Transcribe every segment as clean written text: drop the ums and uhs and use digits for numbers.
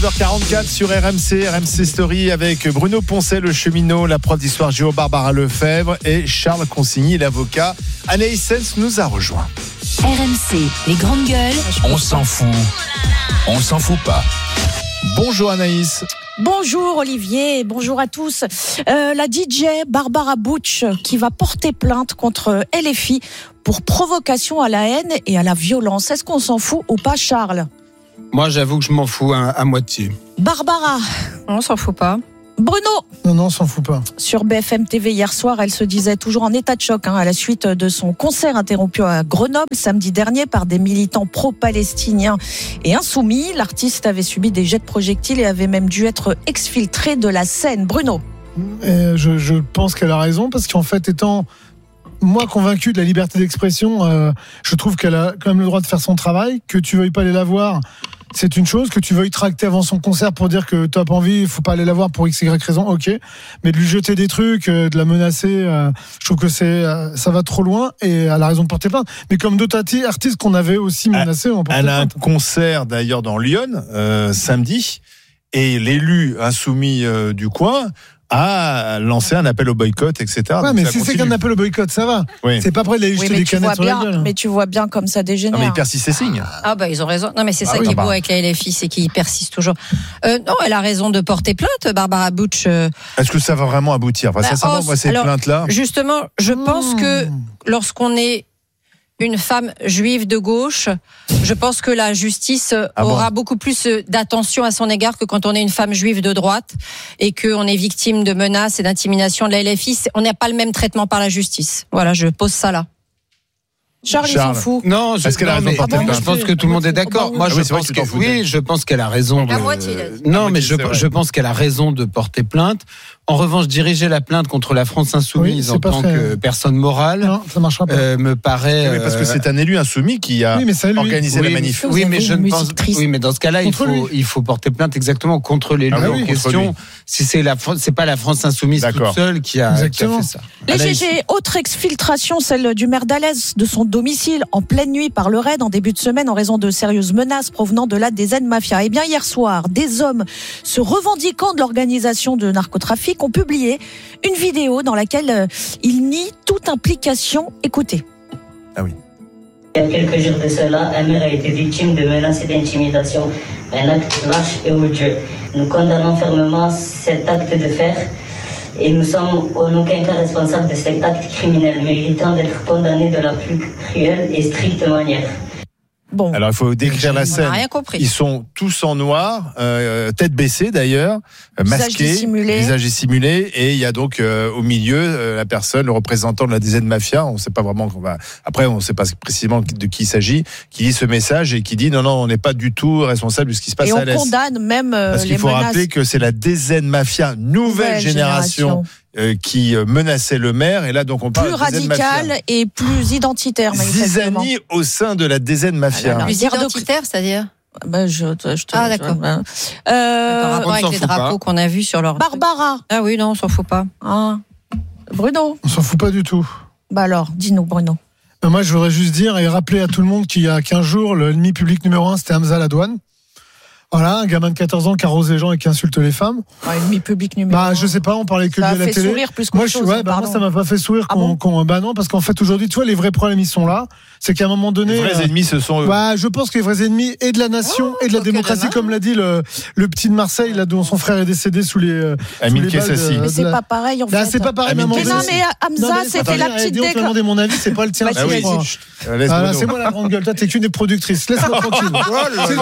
9h44 sur RMC Story avec Bruno Poncet, le cheminot, la prof d'histoire géo Barbara Lefebvre et Charles Consigny, l'avocat. Anaïs Sens nous a rejoint. RMC, les grandes gueules. On s'en fout pas. Bonjour Anaïs. Bonjour Olivier, bonjour à tous. La DJ Barbara Butch qui va porter plainte contre LFI pour provocation à la haine et à la violence. Est-ce qu'on s'en fout ou pas, Charles ? Moi, j'avoue que je m'en fous à moitié. Barbara ? On s'en fout pas. Bruno ? Non, on s'en fout pas. Sur BFM TV hier soir, elle se disait toujours en état de choc à la suite de son concert interrompu à Grenoble samedi dernier par des militants pro-palestiniens et insoumis. L'artiste avait subi des jets de projectiles et avait même dû être exfiltré de la scène. Bruno ? Je pense qu'elle a raison parce qu'en fait, étant moi convaincu de la liberté d'expression, je trouve qu'elle a quand même le droit de faire son travail. Que tu veuilles pas aller la voir, c'est une chose. Que tu veuilles tracter avant son concert pour dire que tu n'as pas envie, il faut pas aller la voir pour x, y raison, ok. Mais de lui jeter des trucs, de la menacer, je trouve que ça va trop loin et elle a raison de porter plainte. Mais comme d'autres artistes qu'on avait aussi menacés, on portait plainte. Elle a un concert d'ailleurs dans Lyon samedi et l'élu insoumis du coin a lancé un appel au boycott, etc. Ouais, mais si c'est qu'un appel au boycott, ça va. Oui. C'est pas prêt de jeter des canettes sur la gueule. Mais tu vois bien comme ça dégénère. Non, mais il persiste ses signes. Ah bah ils ont raison. Non mais c'est ça qui est beau avec la LFI, c'est qu'ils persistent toujours. Non, elle a raison de porter plainte, Barbara Butch. Est-ce que ça va vraiment aboutir ? Sincèrement, moi ces plaintes-là. Justement, je pense que lorsqu'on est une femme juive de gauche, je pense que la justice aura beaucoup plus d'attention à son égard que quand on est une femme juive de droite et qu'on est victime de menaces et d'intimidation de la LFI. On n'a pas le même traitement par la justice. Voilà, je pose ça là. Charles, il s'en fout. Non, je pense que tout le monde est d'accord. Moi, je pense qu'elle a raison. Je pense qu'elle a raison de porter plainte. En revanche, diriger la plainte contre la France insoumise en tant que personne morale, ça marchera pas. Me paraît. Oui, parce que c'est un élu insoumis qui a organisé la manif. Oui, mais je ne pense. Oui, mais dans ce cas-là, il faut porter plainte exactement contre l'élu en question. Si c'est pas la France insoumise toute seule qui a fait ça. Les GG, autre exfiltration, celle du maire d'Alès de son domicile en pleine nuit par le raid en début de semaine en raison de sérieuses menaces provenant de la DZ Mafia. Eh bien, hier soir, des hommes se revendiquant de l'organisation de narcotrafic ont publié une vidéo dans laquelle ils nient toute implication. Écoutez. Ah oui. Il y a quelques jours de cela, un maire a été victime de menaces et d'intimidation, un acte lâche et odieux. Nous condamnons fermement cet acte de fer et nous sommes en aucun cas responsables de cet acte criminel, méritant d'être condamné de la plus cruelle et stricte manière. Bon. Alors il faut décrire la scène. Rien compris. Ils sont tous en noir, tête baissée d'ailleurs, masqués, visage dissimulé, et il y a donc au milieu la personne, le représentant de la DZ Mafia. On ne sait pas vraiment. Après, on ne sait pas précisément de qui il s'agit, qui lit ce message et qui dit non, on n'est pas du tout responsable de ce qui se passe à l'Est. Et on condamne même parce qu'il faut rappeler que c'est la DZ Mafia nouvelle génération. Qui menaçait le maire, et là donc on parle plus radical et plus identitaire. Zizanie au sein de la DZ Mafia. Plus identitaire, c'est-à-dire d'accord. Rapport avec les drapeaux qu'on a vus sur leur. Barbara. Ah oui, non, on s'en fout pas. Bruno. On s'en fout pas du tout. Bah alors, dis-nous, Bruno. Moi, je voudrais juste dire et rappeler à tout le monde qu'il y a 15 jours, l'ennemi public numéro 1, c'était Hamza Ladouane. Voilà, un gamin de 14 ans qui arrose les gens et qui insulte les femmes. Ennemi public numéro 1. Je sais pas, on parlait que de la télé. Ça a fait sourire plus qu'autre chose. Moi, ça m'a pas fait sourire non, parce qu'en fait, aujourd'hui, tu vois, les vrais problèmes, ils sont là. C'est qu'à un moment donné. Les vrais ennemis, ce sont eux. Je pense que les vrais ennemis et de la nation et de la démocratie, comme l'a dit le petit de Marseille, là, dont son frère est décédé sous les. Amine Kessassi. Mais c'est pas pareil, en fait. C'est pas pareil, mais non, mais Hamza, c'était la petite déclaration. On te demandait mon avis, c'est pas le tien. C'est moi la grande gueule. Toi, t'es qu'une des productrices. Laisse-moi tranquille. S'il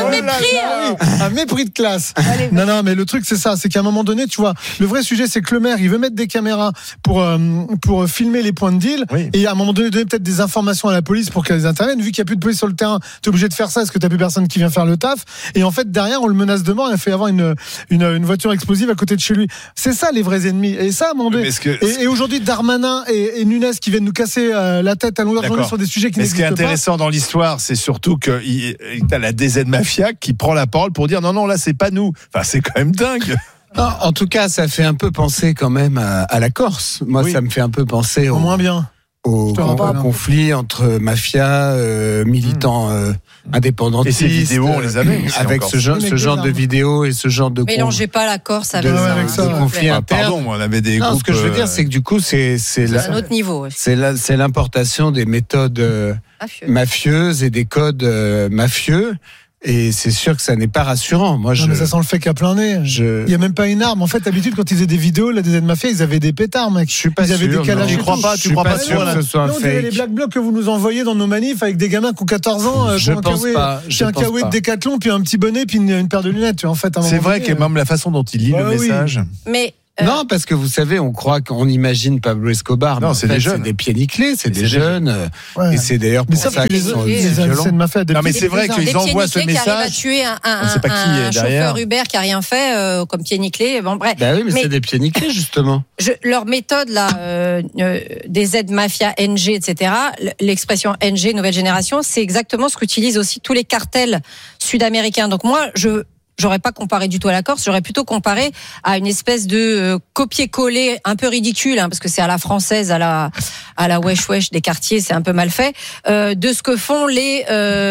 te plaît. Un mépris de classe. Non, mais le truc, c'est ça. C'est qu'à un moment donné, tu vois, le vrai sujet, c'est que le maire, il veut mettre des caméras pour filmer les points de deal. Oui. Et à un moment donné, donner peut-être des informations à la police pour qu'elles interviennent. Vu qu'il n'y a plus de police sur le terrain, t'es obligé de faire ça parce que t'as plus personne qui vient faire le taf. Et en fait, derrière, on le menace de mort. Il a fait avoir une voiture explosive à côté de chez lui. C'est ça, les vrais ennemis. Et ça, à un moment donné. Et aujourd'hui, Darmanin et Nunes qui viennent nous casser la tête à longueur de journée sur des sujets qui n'existent pas. Ce qui est intéressant dans l'histoire, c'est surtout que t'as la DZ Mafia qui prend la parole pour dire non, là, c'est pas nous. Enfin, c'est quand même dingue. Non, en tout cas, ça fait un peu penser quand même à la Corse. Moi, ça me fait un peu penser au moins bien. au conflit entre mafia, militants indépendantistes. Et ces vidéos, on les avait aussi avec ce genre de vidéos et ce genre de mélangez pas la Corse avec ça. De conflits internes. Pardon, on avait des groupes. Ce que je veux dire, c'est que du coup, c'est un autre niveau. C'est l'importation des méthodes mafieuses et des codes mafieux. Et c'est sûr que ça n'est pas rassurant. Mais ça sent le fait qu'à plein nez. Il y a même pas une arme. En fait, d'habitude, quand ils faisaient des vidéos, là, des mafia, ils avaient des pétards, mec. Je suis pas sûr. Ils avaient des calages. Tu crois pas sûr que ce soit un fake. Les black blocs que vous nous envoyez dans nos manifs avec des gamins qui ont 14 ans, je pense pas. J'ai un kawaii de Décathlon, puis un petit bonnet, puis une paire de lunettes. En fait, c'est vrai que même la façon dont il lit le message. Mais non, parce que vous savez, qu'on imagine Pablo Escobar. Non, c'est des jeunes. C'est des pieds nickelés, c'est des jeunes. Et c'est d'ailleurs pour ça qu'ils sont violents. Non, mais c'est vrai qu'ils envoient ce message. Qui arrive à tuer un chauffeur Uber qui a rien fait, comme pieds nickelés. Bon, bref. Bah oui, mais c'est des pieds nickelés, justement. Leur méthode, là, des aides mafia, NG, etc., l'expression NG, nouvelle génération, c'est exactement ce qu'utilisent aussi tous les cartels sud-américains. Donc moi, j'aurais pas comparé du tout à la Corse, j'aurais plutôt comparé à une espèce de copier-coller un peu ridicule, parce que c'est à la française, à la wesh des quartiers, c'est un peu mal fait, de ce que font les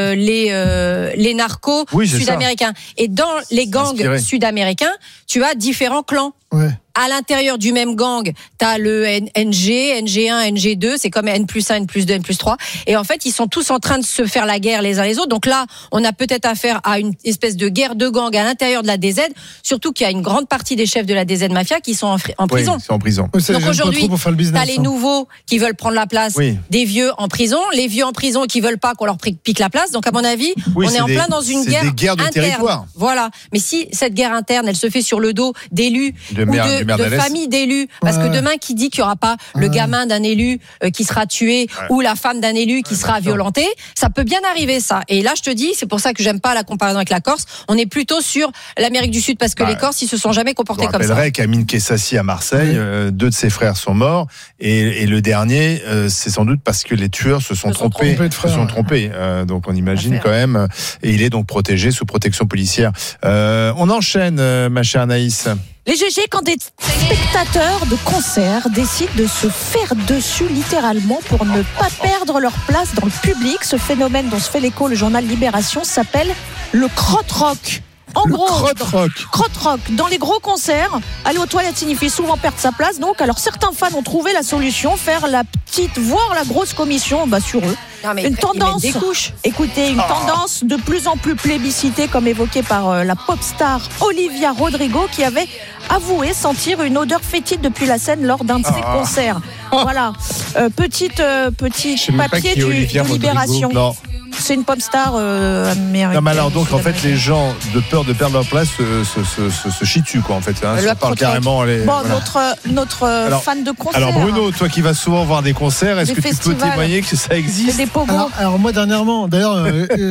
narcos sud-américains. Et dans les gangs sud-américains, tu as différents clans. Ouais. À l'intérieur du même gang, t'as le NG, NG1, NG2, c'est comme N+1, N+2, N+3. Et en fait, ils sont tous en train de se faire la guerre les uns les autres. Donc là, on a peut-être affaire à une espèce de guerre de gang à l'intérieur de la DZ. Surtout qu'il y a une grande partie des chefs de la DZ Mafia qui sont en prison. Oui, ils sont en prison. Donc aujourd'hui, t'as les nouveaux qui veulent prendre la place des vieux en prison. Les vieux en prison qui veulent pas qu'on leur pique la place. Donc à mon avis, on est en plein dans une guerre de territoire. Voilà. Mais si cette guerre interne, elle se fait sur le dos d'élus de famille d'élus, parce que demain qui dit qu'il n'y aura pas le gamin d'un élu qui sera tué ou la femme d'un élu qui sera violentée, ça peut bien arriver ça. Et là je te dis, c'est pour ça que j'aime pas la comparaison avec la Corse, on est plutôt sur l'Amérique du Sud, parce que les Corses ils se sont jamais comportés comme ça. Je rappellerai qu'Amine Kessassi à Marseille, 2 de ses frères sont morts et le dernier c'est sans doute parce que les tueurs se sont trompés. Donc on imagine quand même, et il est donc protégé sous protection policière. On enchaîne, ma chère Anaïs. Les GG, quand des spectateurs de concert décident de se faire dessus littéralement pour ne pas perdre leur place dans le public, ce phénomène dont se fait l'écho le journal Libération s'appelle le krautrock. En gros, krautrock. Dans les gros concerts, aller aux toilettes signifie souvent perdre sa place. Donc, alors certains fans ont trouvé la solution, faire la petite, voire la grosse commission sur eux. Une tendance, écoutez, une tendance de plus en plus plébiscitée, comme évoqué par la pop star Olivia Rodrigo, qui avait avoué sentir une odeur fétide depuis la scène lors d'un de ses concerts. Voilà, petit papier de Libération. Non. C'est une pop star américaine. Non, mais alors donc en fait les gens de peur de perdre leur place se chient dessus quoi en fait. Ça parle carrément. Notre fan de concert. Alors Bruno, toi qui vas souvent voir des concerts, est-ce que tu peux témoigner que ça existe? Des pogos. Alors moi dernièrement, d'ailleurs,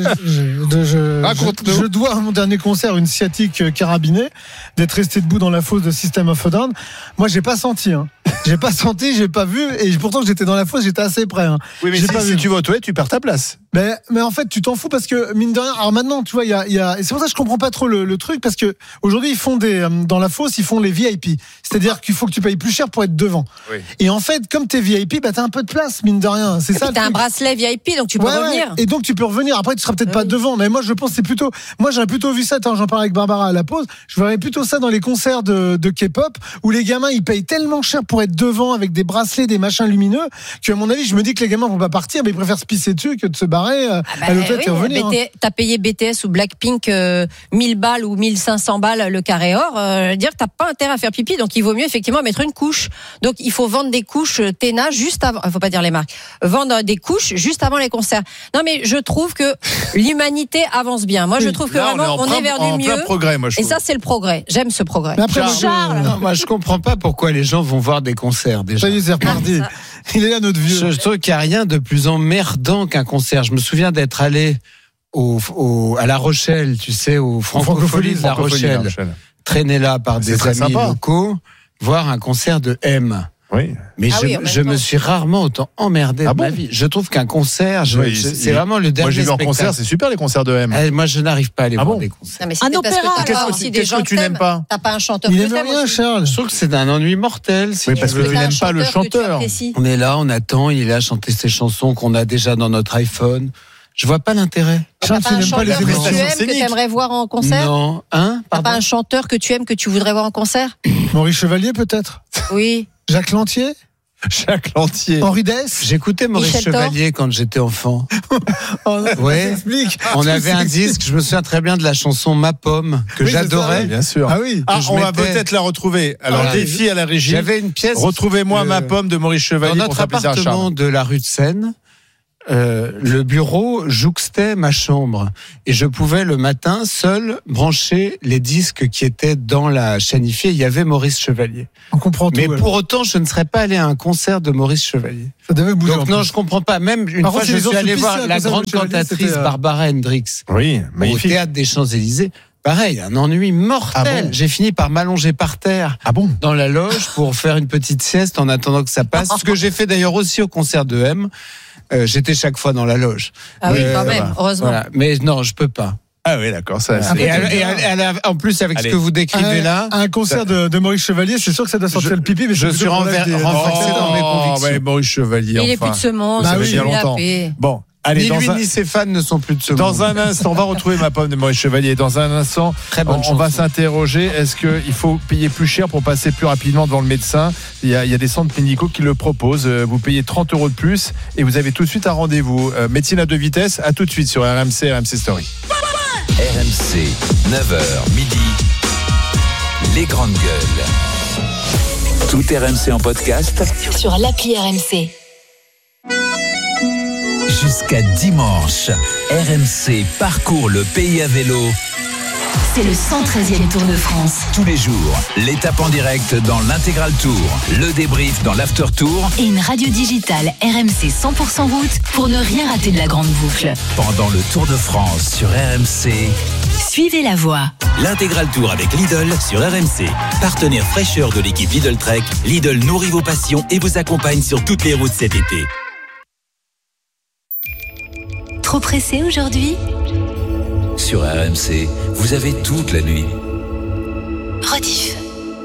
je dois à mon dernier concert une sciatique carabinée, d'être resté debout dans la fosse de System of a Down. Moi j'ai pas senti. J'ai pas senti, j'ai pas vu, et pourtant j'étais dans la fosse, j'étais assez près. Oui, mais si tu vas aux toilettes, tu perds ta place. Mais en fait, tu t'en fous parce que mine de rien. Alors maintenant, tu vois, il y a et c'est pour ça que je comprends pas trop le truc, parce que aujourd'hui ils font dans la fosse, ils font les VIP. C'est-à-dire qu'il faut que tu payes plus cher pour être devant. Oui. Et en fait, comme t'es VIP, t'as un peu de place, mine de rien. C'est ça. T'as un bracelet VIP, donc tu peux revenir. Et donc tu peux revenir. Après, tu seras peut-être pas devant, mais moi je pense que c'est plutôt. Moi j'aurais plutôt vu ça. J'en parlais avec Barbara à la pause. Je verrais plutôt ça dans les concerts de K-pop où les gamins ils payent tellement cher pour être devant avec des bracelets, des machins lumineux, que à mon avis, je me dis que les gamins vont pas partir, mais ils préfèrent se pisser dessus que de se barrer à l'hôtel et revenir. T'as payé BTS ou Blackpink 1000 balles ou 1500 balles le carré or, dire que t'as pas intérêt à faire pipi, donc il vaut mieux effectivement mettre une couche. Donc il faut vendre des couches Téna juste avant, faut pas dire les marques, vendre des couches juste avant les concerts. Non mais je trouve que l'humanité avance bien. Moi je trouve que là, vraiment on est vers du mieux. Progrès, moi, et ça c'est le progrès. J'aime ce progrès. Mais après, Charles, moi je comprends pas pourquoi les gens vont voir des concerts déjà. Ça y est, c'est reparti. Il est là notre vieux. Je trouve qu'il n'y a rien de plus emmerdant qu'un concert. Je me souviens d'être allé à La Rochelle, tu sais, au Francophonie de La Rochelle, traîné là par des amis locaux, voir un concert de M. Oui. Mais je me suis rarement autant emmerdé de ma vie. Je trouve qu'un concert, c'est vraiment le dernier spectacle. Moi, j'ai vu en concert, c'est super les concerts de M. Moi, je n'arrive pas à aller voir des concerts. Un opéra, qu'est-ce que tu n'aimes pas? T'as pas un chanteur que t'aimes rien, Charles. Je trouve que c'est un ennui mortel. Oui, parce que tu n'aimes pas le chanteur. On est là, on attend, il est là à chanter ses chansons qu'on a déjà dans notre iPhone. Je vois pas l'intérêt. T'as pas un chanteur que tu aimes, que tu aimerais voir en concert? Non. T'as pas un chanteur que tu aimes, que tu voudrais voir en concert? Maurice Chevalier, peut-être? Oui. Jacques Lantier? Jacques Lantier. Henri Dess? J'écoutais Maurice Chevalier quand j'étais enfant. Ouais. On avait un disque, je me souviens très bien de la chanson Ma Pomme, que j'adorais. Bien sûr. Ah oui. On va peut-être la retrouver. Alors, défi à la régie. J'avais une pièce. Retrouvez-moi Ma Pomme de Maurice Chevalier dans notre appartement de la rue de Seine. Le bureau jouxtait ma chambre et je pouvais le matin seul brancher les disques qui étaient dans la chaîne IFI. Il y avait Maurice Chevalier. On comprend tout. Mais pour autant, je ne serais pas allé à un concert de Maurice Chevalier. Ça devait bouger. Donc non, je comprends pas. Même une fois, je suis allé voir la grande cantatrice Barbara Hendricks. Oui, magnifique. Au Théâtre des Champs-Élysées. Pareil, un ennui mortel. Ah bon? J'ai fini par m'allonger par terre dans la loge pour faire une petite sieste en attendant que ça passe. Ce que j'ai fait d'ailleurs aussi au concert de M. J'étais chaque fois dans la loge. Ah oui, quand même, heureusement. Voilà. Mais non, je peux pas. Ah oui, d'accord. En plus, avec ce que vous décrivez là... Un concert de Maurice Chevalier, c'est sûr que ça doit sortir le pipi, mais je suis renversé dans mes convictions. Ouais, Maurice Chevalier, il est plus de ce monde. Ça fait bien longtemps. Bon. Allez, ni lui ni ses fans ne sont plus de ce monde. Dans un instant, on va retrouver Ma Pomme de Maurice Chevalier. Dans un instant, on va s'interroger. Est-ce qu'il faut payer plus cher pour passer plus rapidement devant le médecin? Il y a des centres médicaux qui le proposent. Vous payez 30 € de plus et vous avez tout de suite un rendez-vous. Médecine à 2 vitesses, à tout de suite sur RMC Story. RMC, 9h, midi. Les grandes gueules. Tout RMC en podcast sur l'appli RMC. Jusqu'à dimanche, RMC parcourt le pays à vélo. C'est le 113e Tour de France. Tous les jours, l'étape en direct dans l'Intégral Tour, le débrief dans l'After Tour et une radio digitale RMC 100% route pour ne rien rater de la grande boucle. Pendant le Tour de France sur RMC, suivez la voie. L'Intégral Tour avec Lidl sur RMC. Partenaire fraîcheur de l'équipe Lidl Trek, Lidl nourrit vos passions et vous accompagne sur toutes les routes cet été. Trop pressé aujourd'hui? Sur RMC, vous avez toute la nuit. Rediff.